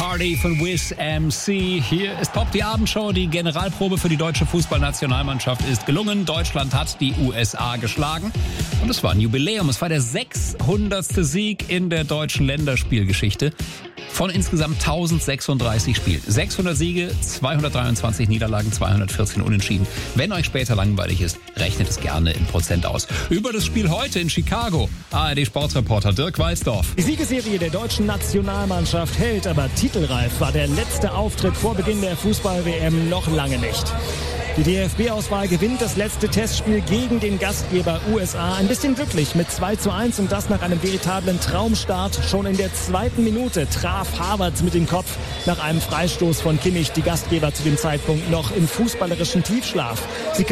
Party von Wiz MC. Hier ist Pop die Abendshow. Die Generalprobe für die deutsche Fußballnationalmannschaft ist gelungen. Deutschland hat die USA geschlagen. Und es war ein Jubiläum. Es war der 600. Sieg in der deutschen Länderspielgeschichte. Von insgesamt 1036 Spielen. 600 Siege, 223 Niederlagen, 214 Unentschieden. Wenn euch später langweilig ist, rechnet es gerne in Prozent aus. Über das Spiel heute in Chicago, ARD-Sportreporter Dirk Walsdorf. Die Siegesserie der deutschen Nationalmannschaft hält, aber titelreif war der letzte Auftritt vor Beginn der Fußball-WM noch lange nicht. Die DFB-Auswahl gewinnt das letzte Testspiel gegen den Gastgeber USA. Ein bisschen glücklich mit 2:1 und das nach einem veritablen Traumstart. Schon in der 2. Minute traf Havertz mit dem Kopf nach einem Freistoß von Kimmich die Gastgeber zu dem Zeitpunkt noch im fußballerischen Tiefschlaf. Sie